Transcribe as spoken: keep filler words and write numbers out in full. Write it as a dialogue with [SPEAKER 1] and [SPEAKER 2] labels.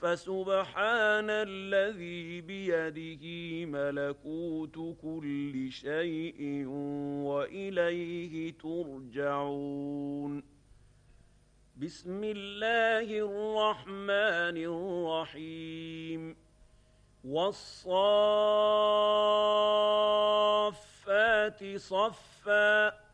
[SPEAKER 1] فسبحان الذي بيده ملكوت كل شيء وإليه ترجعون. بسم الله الرحمن الرحيم. والصافات صفا